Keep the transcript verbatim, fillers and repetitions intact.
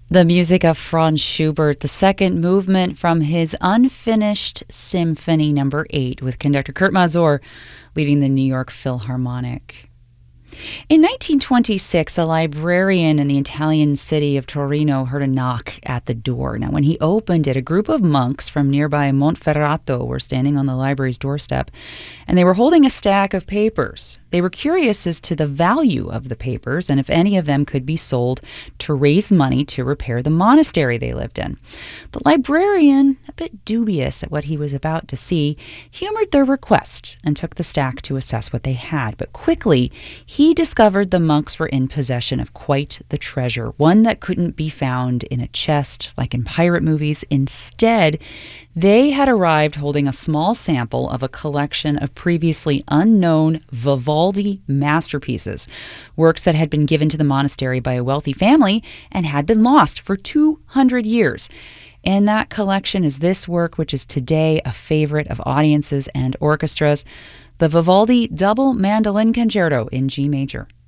The music of Franz Schubert, the second movement from his unfinished Symphony Number eight, with conductor Kurt Masur leading the New York Philharmonic. In nineteen twenty-six, a librarian in the Italian city of Torino heard a knock at the door. Now, when he opened it, a group of monks from nearby Monferrato were standing on the library's doorstep, and they were holding a stack of papers. They were curious as to the value of the papers and if any of them could be sold to raise money to repair the monastery they lived in. The librarian, a bit dubious at what he was about to see, humored their request and took the stack to assess what they had. But quickly, he discovered the monks were in possession of quite the treasure, one that couldn't be found in a chest like in pirate movies. Instead, they had arrived holding a small sample of a collection of previously unknown Vivaldi masterpieces, works that had been given to the monastery by a wealthy family and had been lost for two hundred years. In that collection is this work, which is today a favorite of audiences and orchestras, the Vivaldi Double Mandolin Concerto in G major.